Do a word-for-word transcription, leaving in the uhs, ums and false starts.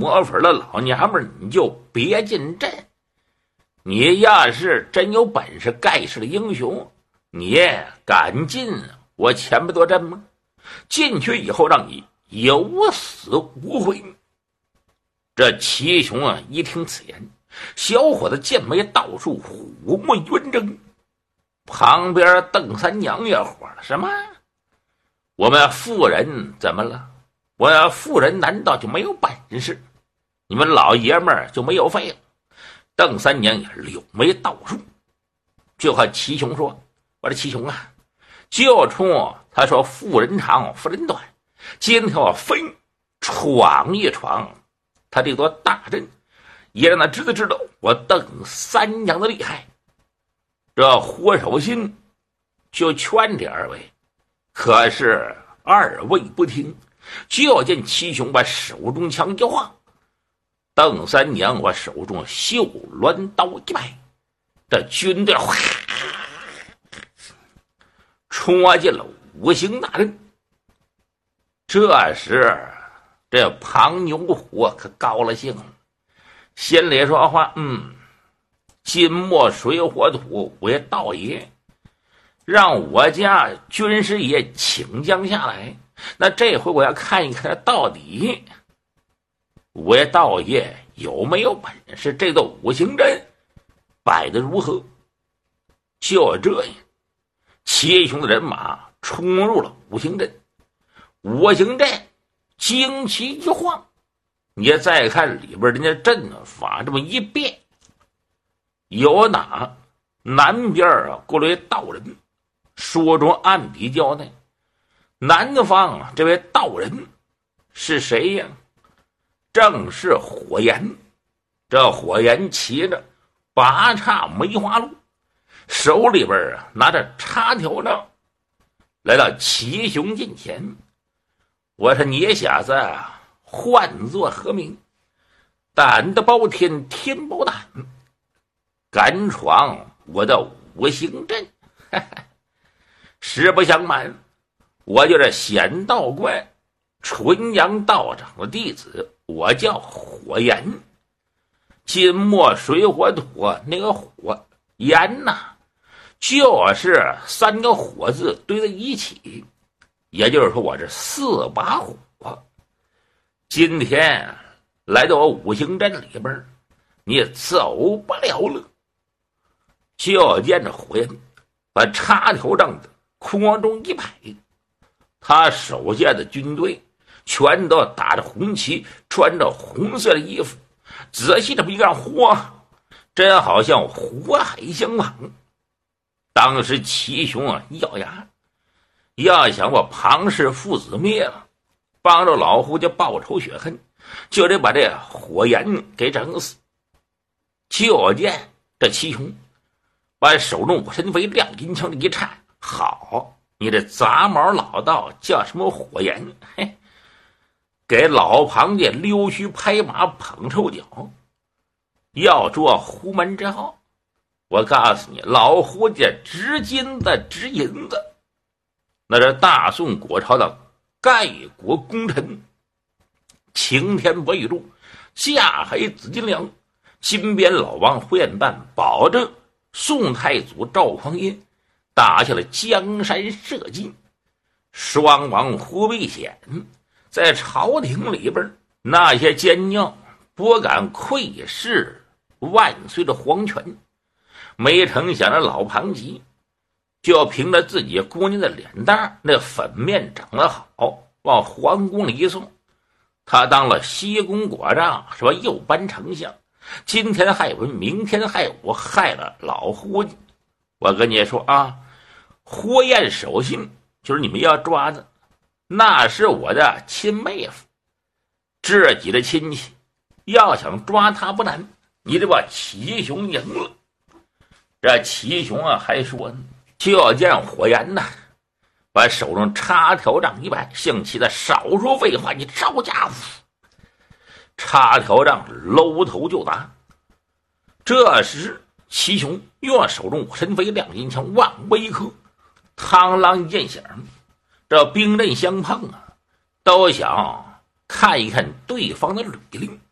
抹粉的老娘们你就别进阵。你要是真有本事盖世的英雄，你敢进我前不多阵吗？进去以后让你有死无悔。这齐雄啊，一听此言，小伙子剑眉倒竖，虎目圆睁。旁边邓三娘也火了，什么？我们妇人怎么了？我们妇人难道就没有本事？你们老爷们儿就没有肺了？邓三娘也柳眉倒竖，就和齐雄说：“我说齐雄啊，就冲他说妇人长妇人短，今天我非闯一闯他这座大阵，也让他知道知道我邓三娘的厉害。”这胡守信就劝这二位，可是二位不听，就见齐雄把手中枪一晃，邓三娘我手中绣鸾刀一摆，这军队哗冲进了五行大阵。这时这庞牛虎可高了兴了，心里说话：嗯，金木水火土为道爷，让我家军师爷请将下来，那这回我要看一看他到底五爷道爷有没有本事，这座五行阵摆得如何。就这样，齐雄的人马冲入了五行阵。五行阵旌旗一晃，你再看里边人家阵法这么一变，有哪南边啊过来道人，书中暗笔交代，南方啊这位道人是谁呀？正是火焰。这火焰骑着八叉梅花鹿，手里边啊拿着插条杖，来到齐雄近前。我说你小子唤作何名？胆的包天，天包胆，敢闯我的五行阵？实不相瞒，我就是显道观纯阳道长的弟子，我叫火焰。金木水火土，那个火焰呐、啊，就是三个火字堆在一起，也就是说我这四把火。今天来到我五行阵里边，你走不了了。就见着火焰把插条杖子空中一摆，他手下的军队全都打着红旗，穿着红色的衣服，仔细这么一看，嚯，真好像火海相仿。当时齐雄啊一咬牙，要想把庞氏父子灭了，帮着老胡家报仇雪恨，就得把这火焰给整死。就见这齐雄把手中五神飞亮银枪一颤，好，你这杂毛老道叫什么火焰？嘿，给老庞家溜须拍马捧臭脚，要做胡门之后，我告诉你，老胡家值金子值银子，那是大宋国朝的盖国功臣，擎天白玉柱，架海紫金梁，金边老王胡彦旦，保证宋太祖赵匡胤打下了江山社稷，双王胡必显在朝廷里边那些奸佞不敢窥视万岁的皇权，没成想这老庞吉就凭着自己姑娘的脸蛋，那粉面长得好，往皇宫里一送，他当了西宫国丈，什么右班丞相，今天害文，明天害武，害了老胡家。我跟你说啊，胡彦守信就是你们要抓的，那是我的亲妹夫，自己的亲戚，要想抓他不难，你得把齐雄赢了。这齐雄啊还说呢，就见火焰呐把手中插条杖一摆，姓齐的少说废话，你招家伙！插条杖搂头就打。这时齐雄用手中神飞亮银枪往过一磕，螳螂一阵响，这兵刃相碰啊，都想看一看对方的履历。